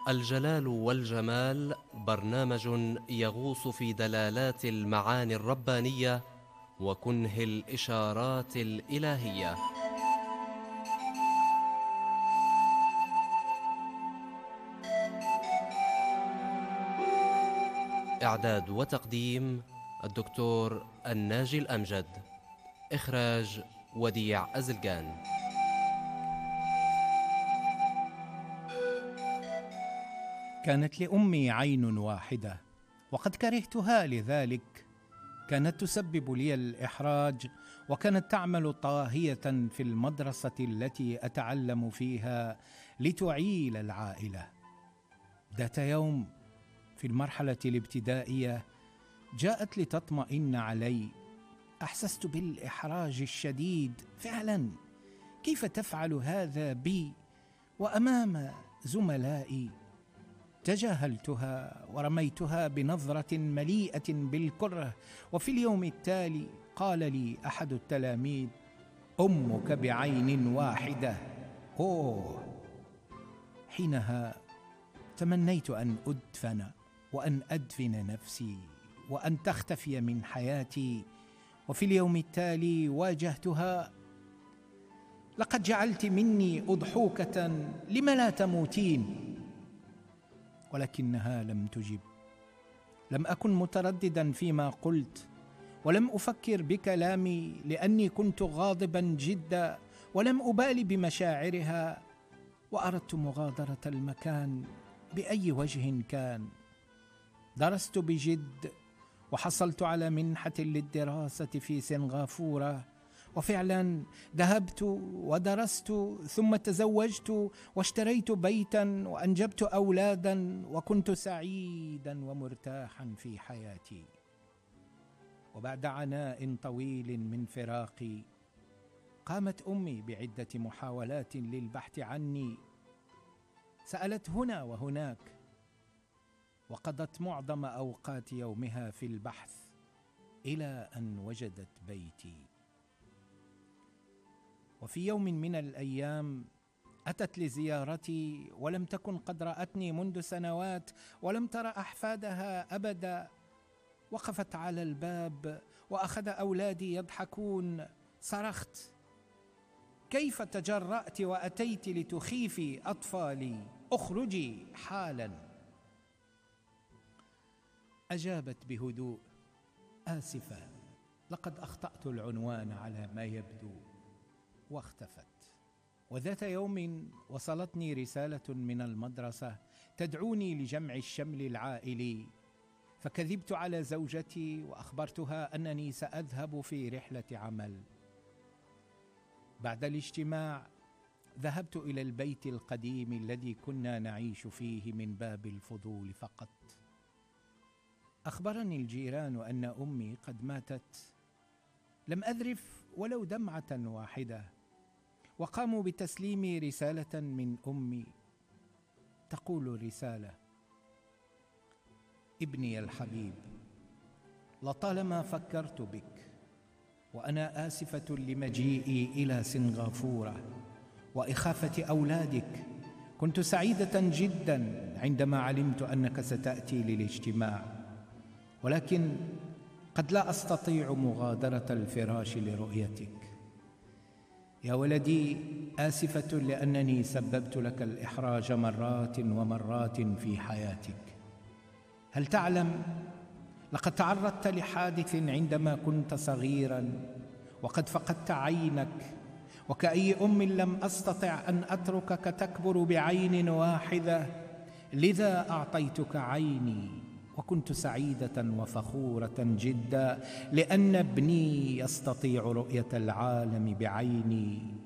الجلال والجمال برنامج يغوص في دلالات المعاني الربانية وكنه الإشارات الإلهية. إعداد وتقديم الدكتور الناجي الأمجد. إخراج وديع أزلقان. كانت لأمي عين واحدة وقد كرهتها لذلك. كانت تسبب لي الإحراج، وكانت تعمل طاهية في المدرسة التي أتعلم فيها لتعيل العائلة. ذات يوم في المرحلة الابتدائية جاءت لتطمئن علي. أحسست بالإحراج الشديد فعلا. كيف تفعل هذا بي وأمام زملائي؟ تجاهلتها ورميتها بنظرة مليئة بالكره. وفي اليوم التالي قال لي أحد التلاميذ: أمك بعين واحدة. أوه! حينها تمنيت أن أدفن وأن أدفن نفسي وأن تختفي من حياتي. وفي اليوم التالي واجهتها: لقد جعلت مني أضحوكة، لم لا تموتين؟ ولكنها لم تجب. لم أكن مترددا فيما قلت، ولم أفكر بكلامي لأني كنت غاضبا جدا، ولم أبالي بمشاعرها، وأردت مغادرة المكان بأي وجه كان. درست بجد وحصلت على منحة للدراسة في سنغافورة، وفعلا ذهبت ودرست ثم تزوجت واشتريت بيتا وأنجبت أولادا، وكنت سعيدا ومرتاحا في حياتي. وبعد عناء طويل من فراقي قامت أمي بعدة محاولات للبحث عني. سألت هنا وهناك، وقضت معظم أوقات يومها في البحث إلى أن وجدت بيتي. وفي يوم من الأيام أتت لزيارتي، ولم تكن قد رأتني منذ سنوات، ولم ترى أحفادها أبدا. وقفت على الباب وأخذ أولادي يضحكون. صرخت: كيف تجرأت وأتيت لتخيفي أطفالي؟ اخرجي حالا. أجابت بهدوء: آسفة، لقد أخطأت العنوان على ما يبدو. واختفت. وذات يوم وصلتني رسالة من المدرسة تدعوني لجمع الشمل العائلي، فكذبت على زوجتي وأخبرتها أنني سأذهب في رحلة عمل. بعد الاجتماع ذهبت إلى البيت القديم الذي كنا نعيش فيه من باب الفضول فقط. أخبرني الجيران أن أمي قد ماتت. لم أذرف ولو دمعة واحدة، وقاموا بتسليمي رسالة من أمي. تقول رسالة: ابني الحبيب، لطالما فكرت بك، وأنا آسفة لمجيئي إلى سنغافورة وإخافة أولادك. كنت سعيدة جدا عندما علمت أنك ستأتي للاجتماع، ولكن قد لا أستطيع مغادرة الفراش لرؤيتك. يا ولدي، آسفة لأنني سببت لك الإحراج مرات ومرات في حياتك. هل تعلم، لقد تعرضت لحادث عندما كنت صغيرا وقد فقدت عينك، وكأي أم لم أستطع أن أتركك تكبر بعين واحدة، لذا أعطيتك عيني. وكنت سعيدة وفخورة جدا لأن ابني يستطيع رؤية العالم بعيني.